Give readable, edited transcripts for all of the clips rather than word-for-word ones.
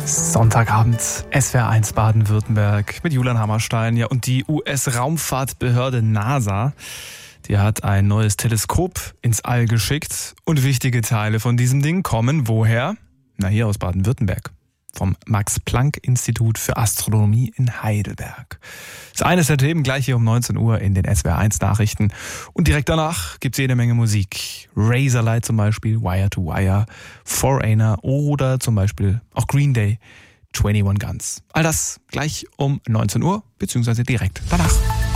Sonntagabend, SWR1 Baden-Württemberg mit Julian Hammerstein. Ja, und die US-Raumfahrtbehörde NASA, die hat ein neues Teleskop ins All geschickt. Und wichtige Teile von diesem Ding kommen woher? Na, hier aus Baden-Württemberg. Vom Max-Planck-Institut für Astronomie in Heidelberg. Das ist eines der Themen gleich hier um 19 Uhr in den SWR1-Nachrichten. Und direkt danach gibt's jede Menge Musik. Razorlight zum Beispiel, Wire to Wire, Foreigner oder zum Beispiel auch Green Day, 21 Guns. All das gleich um 19 Uhr, beziehungsweise direkt danach.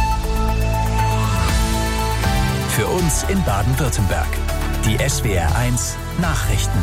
Für uns in Baden-Württemberg. Die SWR1 Nachrichten.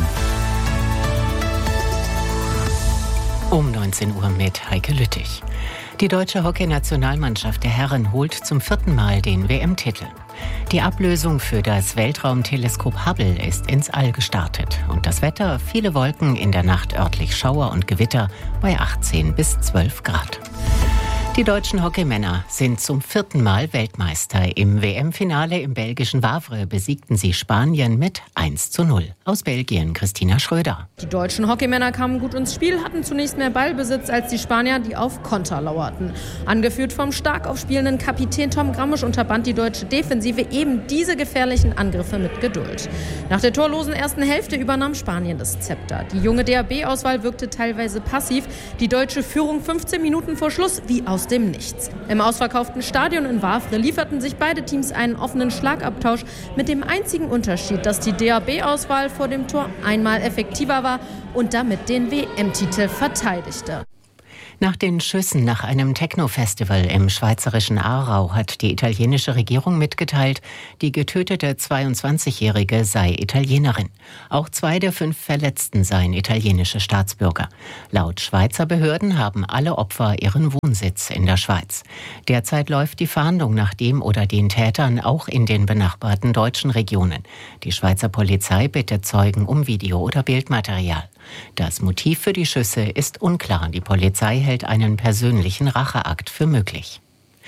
Um 19 Uhr mit Heike Lüttich. Die deutsche Hockeynationalmannschaft der Herren holt zum 4. Mal den WM-Titel. Die Ablösung für das Weltraumteleskop Hubble ist ins All gestartet. Und das Wetter, viele Wolken, in der Nacht örtlich Schauer und Gewitter bei 18 bis 12 Grad. Die deutschen Hockeymänner sind zum 4. Mal Weltmeister. Im WM-Finale im belgischen Wavre besiegten sie Spanien mit 1:0. Aus Belgien Christina Schröder. Die deutschen Hockeymänner kamen gut ins Spiel, hatten zunächst mehr Ballbesitz als die Spanier, die auf Konter lauerten. Angeführt vom stark aufspielenden Kapitän Tom Grammisch unterband die deutsche Defensive eben diese gefährlichen Angriffe mit Geduld. Nach der torlosen ersten Hälfte übernahm Spanien das Zepter. Die junge DHB-Auswahl wirkte teilweise passiv. Die deutsche Führung 15 Minuten vor Schluss wie aus dem Nichts. Im ausverkauften Stadion in Wavre lieferten sich beide Teams einen offenen Schlagabtausch mit dem einzigen Unterschied, dass die DHB-Auswahl vor dem Tor einmal effektiver war und damit den WM-Titel verteidigte. Nach den Schüssen nach einem Techno-Festival im schweizerischen Aarau hat die italienische Regierung mitgeteilt, die getötete 22-Jährige sei Italienerin. Auch 2 der 5 Verletzten seien italienische Staatsbürger. Laut Schweizer Behörden haben alle Opfer ihren Wohnsitz in der Schweiz. Derzeit läuft die Fahndung nach dem oder den Tätern auch in den benachbarten deutschen Regionen. Die Schweizer Polizei bittet Zeugen um Video- oder Bildmaterial. Das Motiv für die Schüsse ist unklar. Die Polizei hält einen persönlichen Racheakt für möglich.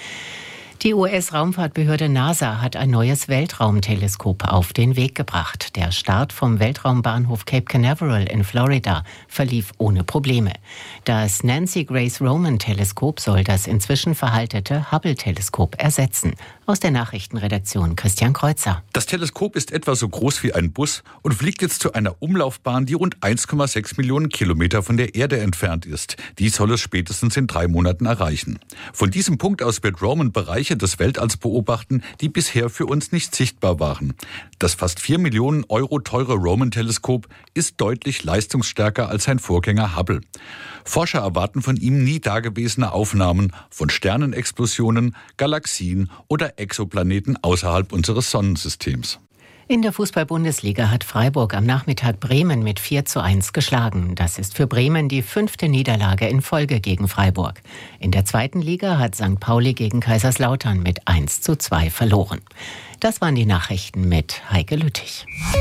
Die US-Raumfahrtbehörde NASA hat ein neues Weltraumteleskop auf den Weg gebracht. Der Start vom Weltraumbahnhof Cape Canaveral in Florida verlief ohne Probleme. Das Nancy Grace Roman-Teleskop soll das inzwischen veraltete Hubble-Teleskop ersetzen. Aus der Nachrichtenredaktion Christian Kreuzer. Das Teleskop ist etwa so groß wie ein Bus und fliegt jetzt zu einer Umlaufbahn, die rund 1,6 Millionen Kilometer von der Erde entfernt ist. Die soll es spätestens in 3 Monaten erreichen. Von diesem Punkt aus wird Roman Bereiche des Weltalls beobachten, die bisher für uns nicht sichtbar waren. Das fast 4 Millionen Euro teure Roman-Teleskop ist deutlich leistungsstärker als sein Vorgänger Hubble. Forscher erwarten von ihm nie dagewesene Aufnahmen von Sternenexplosionen, Galaxien oder Exoplaneten außerhalb unseres Sonnensystems. In der Fußball-Bundesliga hat Freiburg am Nachmittag Bremen mit 4:1 geschlagen. Das ist für Bremen die 5. Niederlage in Folge gegen Freiburg. In der 2. Liga hat St. Pauli gegen Kaiserslautern mit 1:2 verloren. Das waren die Nachrichten mit Heike Lüttich.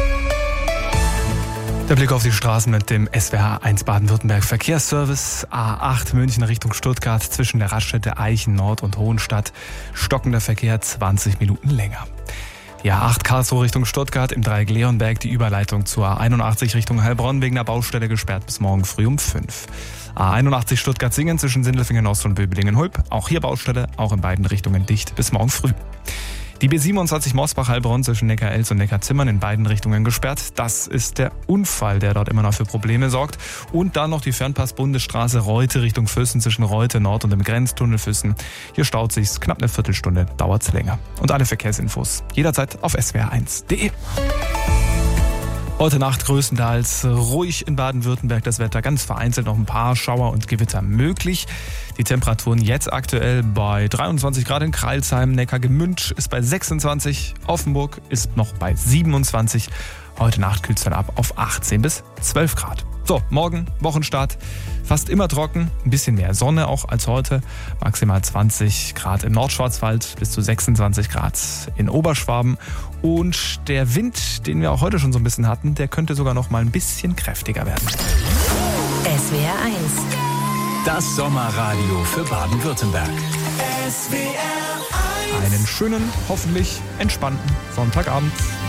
Der Blick auf die Straßen mit dem SWR1 Baden-Württemberg Verkehrsservice. A8 München Richtung Stuttgart zwischen der Raststätte Eichen Nord und Hohenstadt. Stockender Verkehr 20 Minuten länger. Die A8 Karlsruhe Richtung Stuttgart im Dreieck Leonberg, die Überleitung zur A81 Richtung Heilbronn wegen der Baustelle gesperrt bis morgen früh um 5. A81 Stuttgart-Singen zwischen Sindelfingen Ost und Böblingen-Hulp. Auch hier Baustelle, auch in beiden Richtungen dicht bis morgen früh. Die B27 Mosbach-Heilbronn zwischen Neckar-Elz und Neckar-Zimmern in beiden Richtungen gesperrt. Das ist der Unfall, der dort immer noch für Probleme sorgt. Und dann noch die Fernpass-Bundesstraße Reute Richtung Füssen zwischen Reute Nord und dem Grenztunnel Füssen. Hier staut sich's knapp eine Viertelstunde, dauert's länger. Und alle Verkehrsinfos jederzeit auf swr1.de. Heute Nacht größtenteils ruhig in Baden-Württemberg das Wetter. Ganz vereinzelt noch ein paar Schauer und Gewitter möglich. Die Temperaturen jetzt aktuell bei 23 Grad in Crailsheim. Neckargemünd ist bei 26. Offenburg ist noch bei 27. Heute Nacht kühlt es dann ab auf 18 bis 12 Grad. So, morgen Wochenstart. Fast immer trocken, ein bisschen mehr Sonne auch als heute. Maximal 20 Grad im Nordschwarzwald, bis zu 26 Grad in Oberschwaben. Und der Wind, den wir auch heute schon so ein bisschen hatten, der könnte sogar noch mal ein bisschen kräftiger werden. SWR1. Das Sommerradio für Baden-Württemberg. Einen schönen, hoffentlich entspannten Sonntagabend.